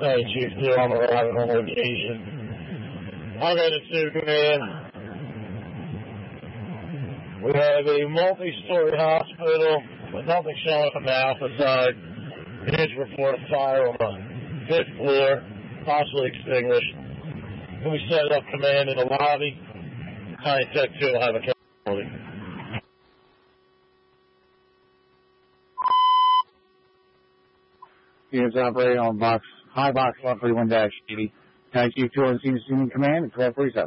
Hey, Chief 2, I'm arriving on location. I'm at a Superman. We have a multi-story hospital with nothing showing from the alpha side. It is report of fire on the 5th floor, possibly extinguished. We set up command in the lobby. High Tech 2 will have a casualty. Units operating on high box 141-80. Chief 2 on the scene command at 1247.